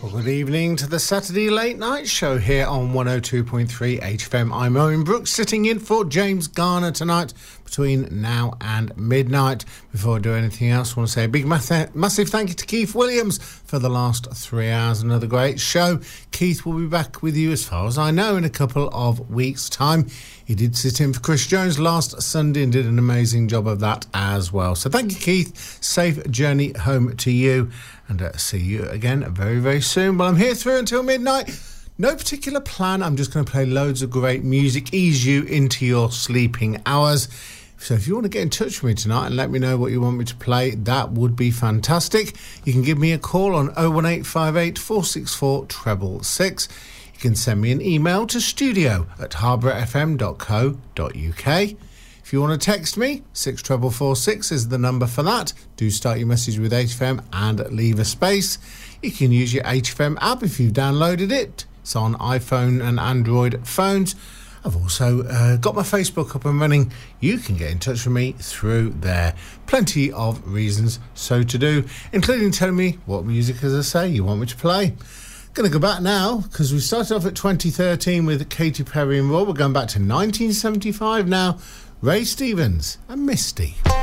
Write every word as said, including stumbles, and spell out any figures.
Good evening to the Saturday Late Night Show here on one oh two point three H F M. I'm Owen Brooks, sitting in for James Garner tonight between now and midnight. Before I do anything else, I want to say a big math- massive thank you to Keith Williams for the last three hours. Another great show. Keith will be back with you, as far as I know, in a couple of weeks' time. He did sit in for Chris Jones last Sunday and did an amazing job of that as well. So thank you, Keith. Safe journey home to you. And uh, see you again very, very soon. Well, I'm here through until midnight. No particular plan. I'm just going to play loads of great music, ease you into your sleeping hours. So if you want to get in touch with me tonight and let me know what you want me to play, that would be fantastic. You can give me a call on oh one eight five eight, four six four, six six six. You can send me an email to studio at harborough f m dot co dot u k. If you want to text me, six four four four six is the number for that. Do start your message with H F M and leave a space. You can use your H F M app if you've downloaded it. It's on iPhone and Android phones. I've also uh, got my Facebook up and running. You can get in touch with me through there. Plenty of reasons so to do, including telling me what music, as I say, you want me to play. Going to go back now, because we started off at twenty thirteen with Katy Perry and Raw. We're going back to nineteen seventy-five now. Ray Stevens and Misty.